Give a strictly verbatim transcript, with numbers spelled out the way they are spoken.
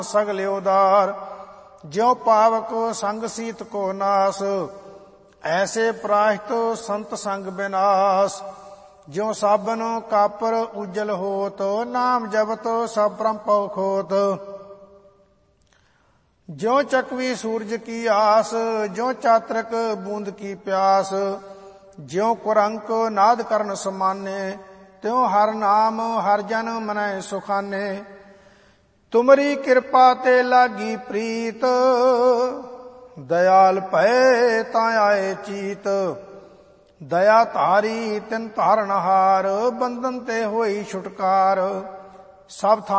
सगले उदार। ज्यों पावक संग सीत को नास, ऐसे प्राहित संत संग विनाश। ज्यों साबन कापर उज्जल होत, नाम जपत सब परम पव खोत। ज्यों चकवी सूरज की आस, ज्यों चातरक बूंद की प्यास। ज्यों कुरंक नाद करन समाने, त्यों हर नाम हर जन मनै सुखाने। तुमरी कृपा ते लागी प्रीत, दयाल भय तां आए चीत। दया धारी तिन धारनहार, बंधन ते होई छुटकार। सब